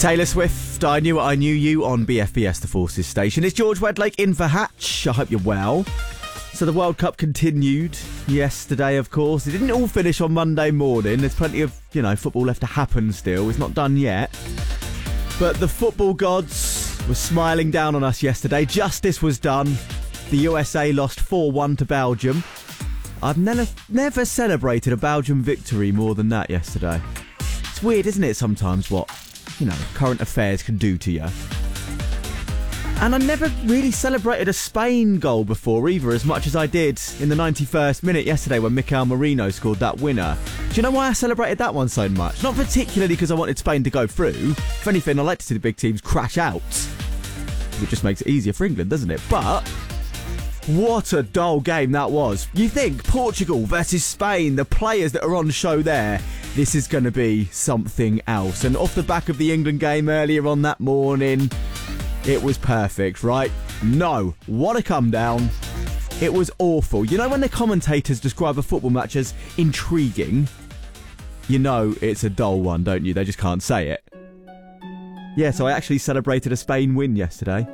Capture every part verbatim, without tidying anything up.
Taylor Swift, I Knew What I Knew You on B F B S The Forces station. It's George Wedlake in for Hatch. I hope you're well. So the World Cup continued yesterday, of course. It didn't all finish on Monday morning. There's plenty of, you know, football left to happen still. It's not done yet. But the football gods were smiling down on us yesterday. Justice was done. The U S A lost four one to Belgium. I've never, never celebrated a Belgium victory more than that yesterday. It's weird, isn't it, sometimes what, you know, current affairs can do to you. And I never really celebrated a Spain goal before either, as much as I did in the ninety-first minute yesterday when Mikel Merino scored that winner. Do you know why I celebrated that one so much? Not particularly because I wanted Spain to go through. If anything, I like to see the big teams crash out. It just makes it easier for England, doesn't it? But what a dull game that was. You think Portugal versus Spain, the players that are on show there, this is going to be something else. And off the back of the England game earlier on that morning, it was perfect, right? No. What a come down. It was awful. You know when the commentators describe a football match as intriguing? You know it's a dull one, don't you? They just can't say it. Yeah, so I actually celebrated a Spain win yesterday.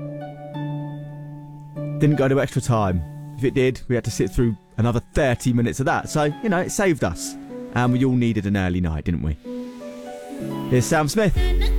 Didn't go to extra time. If it did, we had to sit through another thirty minutes of that. So, you know, it saved us. And we all needed an early night, didn't we? Here's Sam Smith.